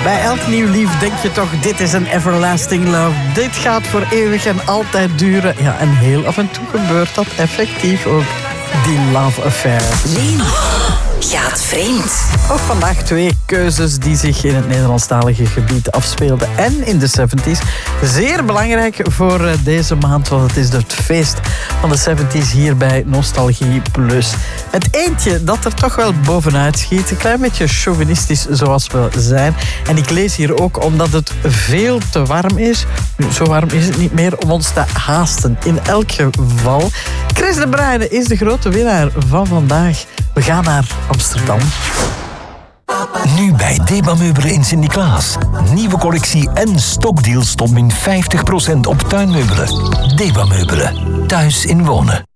Bij elk nieuw lief denk je toch, dit is een everlasting love. Dit gaat voor eeuwig en altijd duren. Ja, en heel af en toe gebeurt dat effectief ook. Die love affair. Leen gaat vreemd. Ook vandaag 2 keuzes die zich in het Nederlandstalige gebied afspeelden. En in de 70s. Zeer belangrijk voor deze maand, want het is het feest van de 70s hier bij Nostalgie Plus. Het eentje dat er toch wel bovenuit schiet. Een klein beetje chauvinistisch zoals we zijn. En ik lees hier ook omdat het veel te warm is. Nu, zo warm is het niet meer om ons te haasten. In elk geval. Chris de Bruyne is de grote winnaar van vandaag. We gaan naar Amsterdam. Nu bij Deba Meubelen in Sint-Niklaas. Nieuwe collectie en stokdeals tot min 50% op tuinmeubelen. Deba Meubelen. Thuis in wonen.